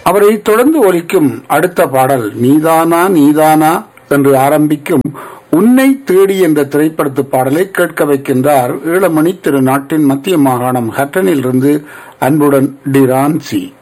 அவரை தொடர்ந்து ஒலிக்கும் அடுத்த பாடல் நீதானா நீதானா என்று ஆரம்பிக்கும் உன்னை தேடி என்ற திரைப்படத்து பாடலை கேட்க வைக்கின்றார் ஈழமணி திருநாட்டின் மத்திய மாகாணம் ஹட்டனில் இருந்து அன்புடன் டிரான்சி.